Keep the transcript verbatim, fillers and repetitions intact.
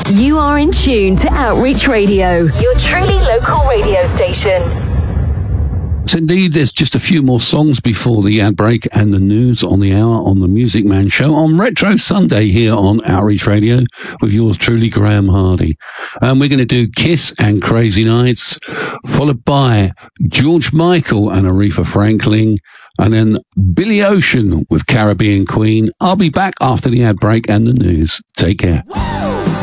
You are in tune to Outreach Radio, your truly local radio station. Indeed, there's just a few more songs before the ad break and the news on the hour on the Music Man Show on Retro Sunday here on Outreach Radio with yours truly, Graham Hardy. And we're going to do Kiss and Crazy Nights, followed by George Michael and Aretha Franklin, and then Billy Ocean with Caribbean Queen. I'll be back after the ad break and the news. Take care. Whoa!